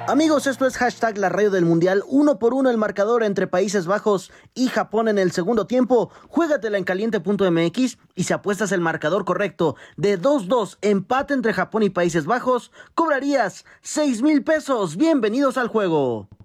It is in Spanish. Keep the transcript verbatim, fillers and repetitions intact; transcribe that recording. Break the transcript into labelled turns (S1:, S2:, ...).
S1: Amigos, esto es hashtag la radio del mundial. Uno por uno el marcador entre Países Bajos y Japón en el segundo tiempo. Juégatela en caliente punto m x y si apuestas el marcador correcto de dos dos, empate entre Japón y Países Bajos, cobrarías seis mil pesos. Bienvenidos al juego.